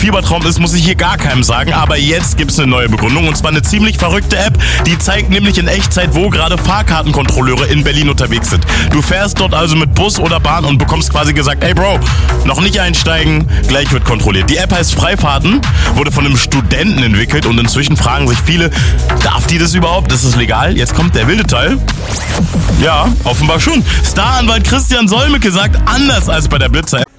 Fiebertraum ist, muss ich hier gar keinem sagen. Aber jetzt gibt's eine neue Begründung. Und zwar eine ziemlich verrückte App. Die zeigt nämlich in Echtzeit, wo gerade Fahrkartenkontrolleure in Berlin unterwegs sind. Du fährst dort also mit Bus oder Bahn und bekommst quasi gesagt, ey Bro, noch nicht einsteigen, gleich wird kontrolliert. Die App heißt Freifahrten, wurde von einem Studenten entwickelt und inzwischen fragen sich viele, darf die das überhaupt? Ist das legal? Jetzt kommt der wilde Teil. Ja, offenbar schon. Staranwalt Christian Solmecke sagt, anders als bei der Blitzer-App